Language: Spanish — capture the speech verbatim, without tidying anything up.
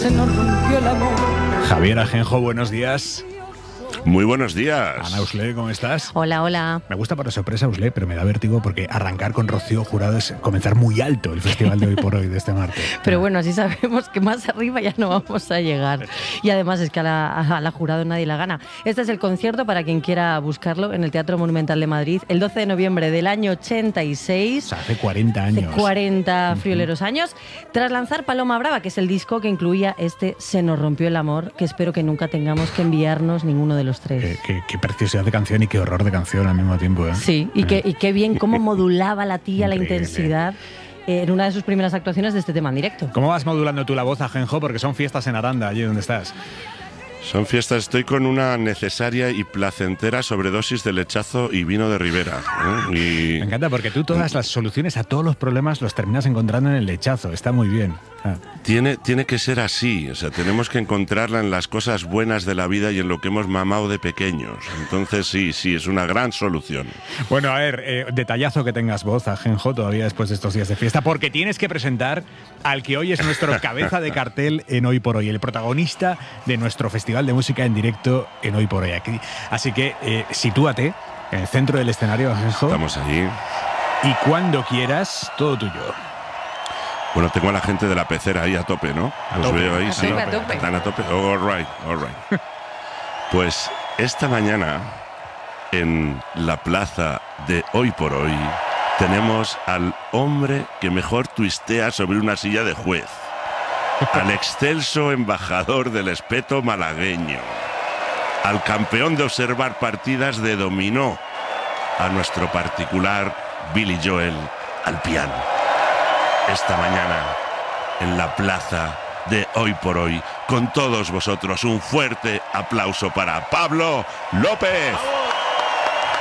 se nos rompió el amor. Javier Ajenjo, buenos días. Muy buenos días. Ana Usle, ¿cómo estás? Hola, hola. Me gusta por sorpresa, Usle, pero me da vértigo porque arrancar con Rocío Jurado es comenzar muy alto el festival de Hoy por Hoy de este martes. Pero bueno, así sabemos que más arriba ya no vamos a llegar. Y además es que a la, a la Jurado nadie la gana. Este es el concierto, para quien quiera buscarlo, en el Teatro Monumental de Madrid, el doce de noviembre del año ochenta y seis. O sea, hace cuarenta años. Hace cuarenta frioleros uh-huh. años. Tras lanzar Paloma Brava, que es el disco que incluía este Se nos rompió el amor, que espero que nunca tengamos que enviarnos ninguno de los tres. Eh, que, Qué preciosidad de canción y qué horror de canción al mismo tiempo, ¿eh? Sí, y, que, y qué bien cómo modulaba la tía la intensidad en una de sus primeras actuaciones de este tema en directo. ¿Cómo vas modulando tú la voz, Ajenjo? Porque son fiestas en Aranda, allí donde estás. Son fiestas, estoy con una necesaria y placentera sobredosis de lechazo y vino de Ribera, ¿eh? Y... Me encanta porque tú todas las soluciones a todos los problemas los terminas encontrando en el lechazo, está muy bien. Ah. Tiene, tiene que ser así, o sea, tenemos que encontrarla en las cosas buenas de la vida y en lo que hemos mamado de pequeños. Entonces sí, sí, es una gran solución. Bueno, a ver, eh, detallazo que tengas voz, Ajenjo, todavía después de estos días de fiesta, porque tienes que presentar al que hoy es nuestro cabeza de cartel en Hoy por Hoy, el protagonista de nuestro festival de música en directo en Hoy por Hoy. Aquí. Así que eh, sitúate en el centro del escenario, Ajenjo. Estamos allí. Y cuando quieras, todo tuyo. Bueno, tengo a la gente de la pecera ahí a tope, ¿no? A Los tope, veo ahí, a sí. tope, a tope. Están a tope. Oh, all right, all right. Pues esta mañana, en la plaza de Hoy por Hoy, tenemos al hombre que mejor tuistea sobre una silla de juez. Al excelso embajador del espeto malagueño. Al campeón de observar partidas de dominó. A nuestro particular Billy Joel al piano. Esta mañana, en la plaza de Hoy por Hoy, con todos vosotros, un fuerte aplauso para Pablo López.